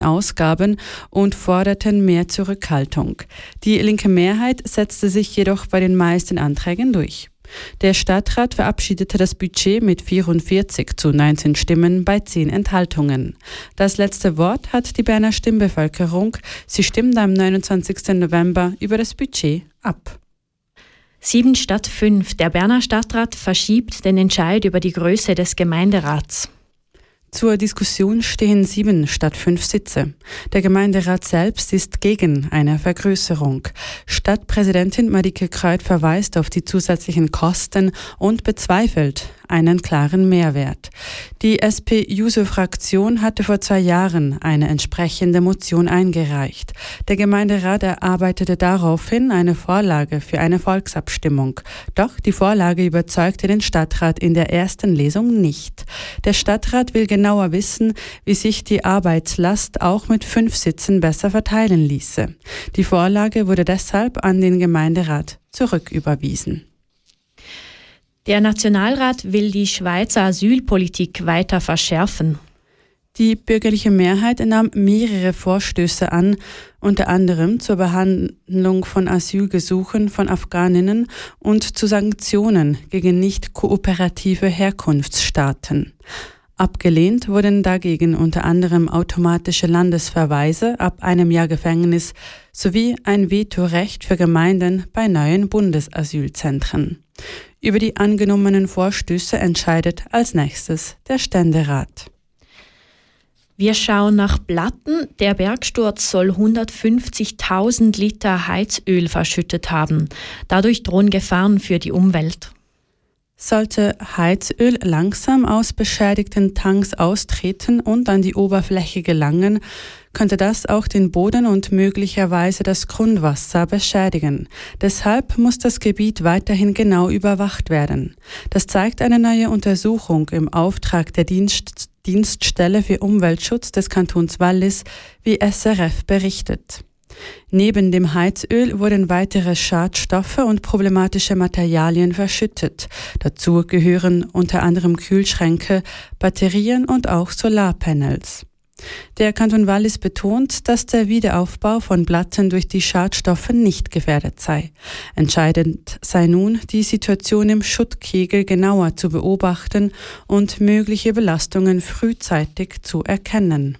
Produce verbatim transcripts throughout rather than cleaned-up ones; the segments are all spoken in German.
Ausgaben und forderten mehr Zurückhaltung. Die linke Mehrheit setzte sich jedoch bei den meisten Anträgen durch. Der Stadtrat verabschiedete das Budget mit vierundvierzig zu neunzehn Stimmen bei zehn Enthaltungen. Das letzte Wort hat die Berner Stimmbevölkerung. Sie stimmt am neunundzwanzigsten November über das Budget ab. Sieben statt fünf. Der Berner Stadtrat verschiebt den Entscheid über die Größe des Gemeinderats. Zur Diskussion stehen sieben statt fünf Sitze. Der Gemeinderat selbst ist gegen eine Vergrößerung. Stadtpräsidentin Marike Kreuth verweist auf die zusätzlichen Kosten und bezweifelt einen klaren Mehrwert. Die S P-J U S O-Fraktion hatte vor zwei Jahren eine entsprechende Motion eingereicht. Der Gemeinderat erarbeitete daraufhin eine Vorlage für eine Volksabstimmung. Doch die Vorlage überzeugte den Stadtrat in der ersten Lesung nicht. Der Stadtrat will genauer wissen, wie sich die Arbeitslast auch mit fünf Sitzen besser verteilen ließe. Die Vorlage wurde deshalb an den Gemeinderat zurücküberwiesen. Der Nationalrat will die Schweizer Asylpolitik weiter verschärfen. Die bürgerliche Mehrheit nahm mehrere Vorstöße an, unter anderem zur Behandlung von Asylgesuchen von Afghaninnen und zu Sanktionen gegen nicht kooperative Herkunftsstaaten. Abgelehnt wurden dagegen unter anderem automatische Landesverweise ab einem Jahr Gefängnis sowie ein Vetorecht für Gemeinden bei neuen Bundesasylzentren. Über die angenommenen Vorstöße entscheidet als nächstes der Ständerat. Wir schauen nach Platten. Der Bergsturz soll hundertfünfzigtausend Liter Heizöl verschüttet haben. Dadurch drohen Gefahren für die Umwelt. Sollte Heizöl langsam aus beschädigten Tanks austreten und an die Oberfläche gelangen, könnte das auch den Boden und möglicherweise das Grundwasser beschädigen. Deshalb muss das Gebiet weiterhin genau überwacht werden. Das zeigt eine neue Untersuchung im Auftrag der Dienst- Dienststelle für Umweltschutz des Kantons Wallis, wie S R F berichtet. Neben dem Heizöl wurden weitere Schadstoffe und problematische Materialien verschüttet. Dazu gehören unter anderem Kühlschränke, Batterien und auch Solarpanels. Der Kanton Wallis betont, dass der Wiederaufbau von Platten durch die Schadstoffe nicht gefährdet sei. Entscheidend sei nun, die Situation im Schuttkegel genauer zu beobachten und mögliche Belastungen frühzeitig zu erkennen.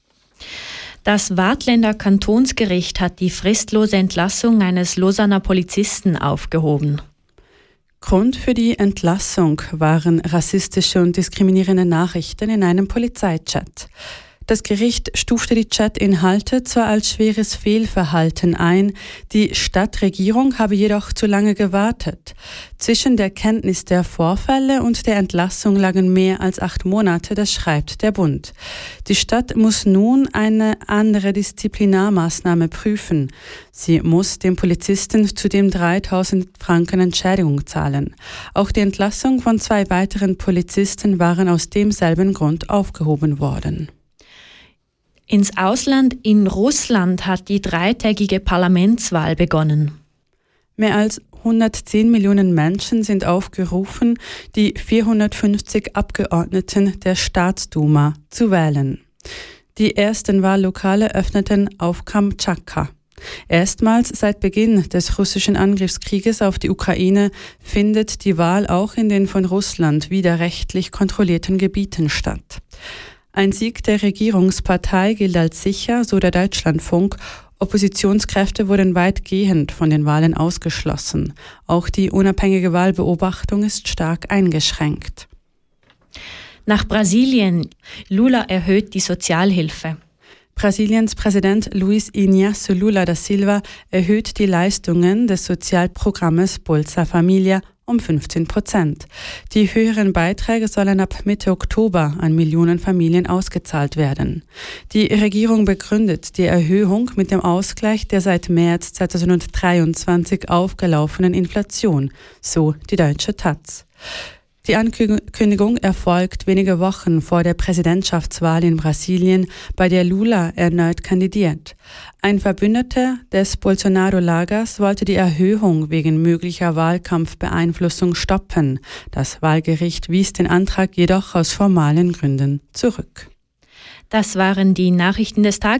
Das Waadtländer Kantonsgericht hat die fristlose Entlassung eines Lausanner Polizisten aufgehoben. Grund für die Entlassung waren rassistische und diskriminierende Nachrichten in einem Polizeichat. Das Gericht stufte die Chat-Inhalte zwar als schweres Fehlverhalten ein, die Stadtregierung habe jedoch zu lange gewartet. Zwischen der Kenntnis der Vorfälle und der Entlassung lagen mehr als acht Monate, das schreibt der Bund. Die Stadt muss nun eine andere Disziplinarmaßnahme prüfen. Sie muss dem Polizisten zudem dreitausend Franken Entschädigung zahlen. Auch die Entlassung von zwei weiteren Polizisten waren aus demselben Grund aufgehoben worden. Ins Ausland, in Russland, hat die dreitägige Parlamentswahl begonnen. Mehr als hundertzehn Millionen Menschen sind aufgerufen, die vierhundertfünfzig Abgeordneten der Staatsduma zu wählen. Die ersten Wahllokale öffneten auf Kamtschatka. Erstmals seit Beginn des russischen Angriffskrieges auf die Ukraine findet die Wahl auch in den von Russland widerrechtlich kontrollierten Gebieten statt. Ein Sieg der Regierungspartei gilt als sicher, so der Deutschlandfunk. Oppositionskräfte wurden weitgehend von den Wahlen ausgeschlossen. Auch die unabhängige Wahlbeobachtung ist stark eingeschränkt. Nach Brasilien. Lula erhöht die Sozialhilfe. Brasiliens Präsident Luiz Inácio Lula da Silva erhöht die Leistungen des Sozialprogrammes Bolsa Familia um fünfzehn Prozent. Die höheren Beiträge sollen ab Mitte Oktober an Millionen Familien ausgezahlt werden. Die Regierung begründet die Erhöhung mit dem Ausgleich der seit März zweitausenddreiundzwanzig aufgelaufenen Inflation, so die Deutsche Taz. Die Ankündigung erfolgt wenige Wochen vor der Präsidentschaftswahl in Brasilien, bei der Lula erneut kandidiert. Ein Verbündeter des Bolsonaro-Lagers wollte die Erhöhung wegen möglicher Wahlkampfbeeinflussung stoppen. Das Wahlgericht wies den Antrag jedoch aus formalen Gründen zurück. Das waren die Nachrichten des Tages.